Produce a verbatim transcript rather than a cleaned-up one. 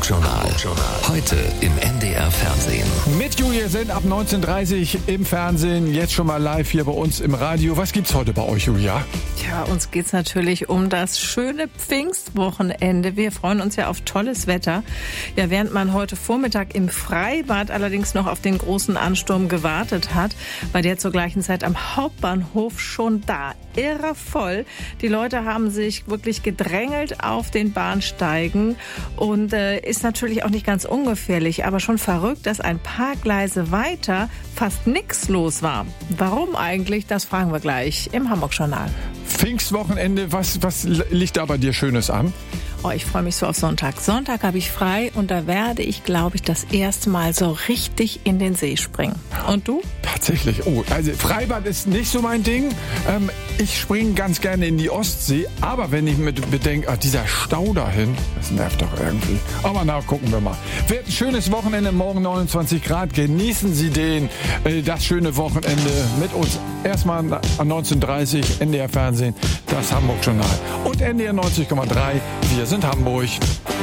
Hamburg-Journal. Heute im N D R Fernsehen. Mit Julia Send ab neunzehn Uhr dreißig im Fernsehen, jetzt schon mal live hier bei uns im Radio. Was gibt's heute bei euch, Julia? Ja, uns geht's natürlich um das schöne Pfingstwochenende. Wir freuen uns ja auf tolles Wetter. Ja, während man heute Vormittag im Freibad allerdings noch auf den großen Ansturm gewartet hat, war der zur gleichen Zeit am Hauptbahnhof schon da. Irre voll. Die Leute haben sich wirklich gedrängelt auf den Bahnsteigen und äh, ist natürlich auch nicht ganz ungefährlich, aber schon verrückt, dass ein paar Gleise weiter fast nichts los war. Warum eigentlich? Das fragen wir gleich im Hamburg-Journal. Pfingstwochenende, was, was liegt da bei dir Schönes an? Oh, ich freue mich so auf Sonntag. Sonntag habe ich frei und da werde ich, glaube ich, das erste Mal so richtig in den See springen. Und du? Tatsächlich. Oh, also Freibad ist nicht so mein Ding. Ähm, ich springe ganz gerne in die Ostsee, aber wenn ich mir bedenke, ach, dieser Stau dahin, das nervt doch irgendwie. Aber na, gucken wir mal. Wird ein schönes Wochenende, morgen neunundzwanzig Grad. Genießen Sie den, äh, das schöne Wochenende mit uns. Erstmal an neunzehn Uhr dreißig, N D R Fernsehen, das Hamburg-Journal. Und N D R neunzig Komma drei, wir sind Hamburg.